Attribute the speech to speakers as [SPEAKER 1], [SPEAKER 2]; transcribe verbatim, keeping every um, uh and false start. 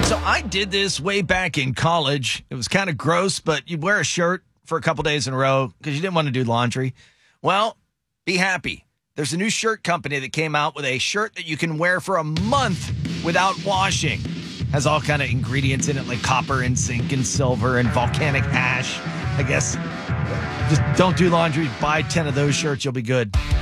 [SPEAKER 1] So I did this way back in college. It was kind of gross, but you'd wear a shirt for a couple days in a row because you didn't want to do laundry. Well, be happy. There's a new shirt company that came out with a shirt that you can wear for a month without washing. Has all kind of ingredients in it like copper and zinc and silver and volcanic ash. I guess just don't do laundry. Buy ten of those shirts. You'll be good.